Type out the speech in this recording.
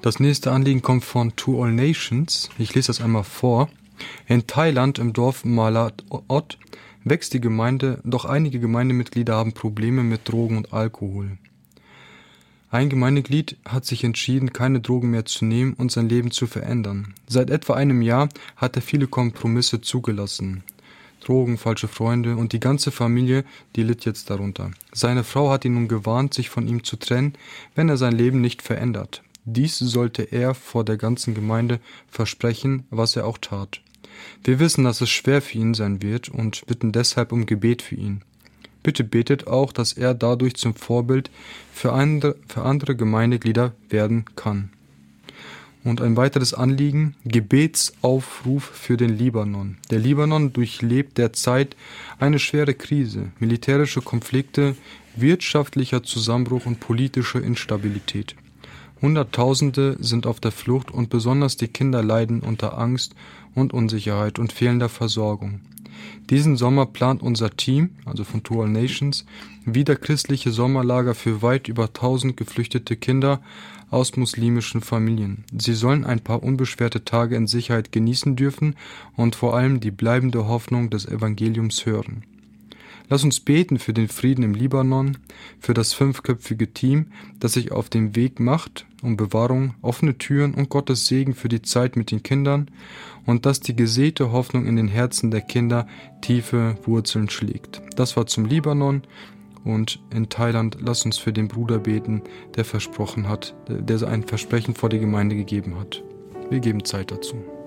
Das nächste Anliegen kommt von To All Nations. Ich lese das einmal vor. In Thailand im Dorf Malat-Ot wächst die Gemeinde, doch einige Gemeindemitglieder haben Probleme mit Drogen und Alkohol. Ein Gemeindeglied hat sich entschieden, keine Drogen mehr zu nehmen und sein Leben zu verändern. Seit etwa einem Jahr hat er viele Kompromisse zugelassen. Drogen, falsche Freunde und die ganze Familie, die litt jetzt darunter. Seine Frau hat ihn nun gewarnt, sich von ihm zu trennen, wenn er sein Leben nicht verändert. Dies sollte er vor der ganzen Gemeinde versprechen, was er auch tat. Wir wissen, dass es schwer für ihn sein wird und bitten deshalb um Gebet für ihn. Bitte betet auch, dass er dadurch zum Vorbild für andere Gemeindeglieder werden kann. Und ein weiteres Anliegen, Gebetsaufruf für den Libanon. Der Libanon durchlebt derzeit eine schwere Krise, militärische Konflikte, wirtschaftlicher Zusammenbruch und politische Instabilität. Hunderttausende sind auf der Flucht und besonders die Kinder leiden unter Angst und Unsicherheit und fehlender Versorgung. Diesen Sommer plant unser Team, also von To All Nations, wieder christliche Sommerlager für weit über 1000 geflüchtete Kinder aus muslimischen Familien. Sie sollen ein paar unbeschwerte Tage in Sicherheit genießen dürfen und vor allem die bleibende Hoffnung des Evangeliums hören. Lass uns beten für den Frieden im Libanon, für das 5-köpfige Team, das sich auf den Weg macht, um Bewahrung, offene Türen und Gottes Segen für die Zeit mit den Kindern und dass die gesäte Hoffnung in den Herzen der Kinder tiefe Wurzeln schlägt. Das war zum Libanon und in Thailand. Lass uns für den Bruder beten, der versprochen hat, der ein Versprechen vor die Gemeinde gegeben hat. Wir geben Zeit dazu.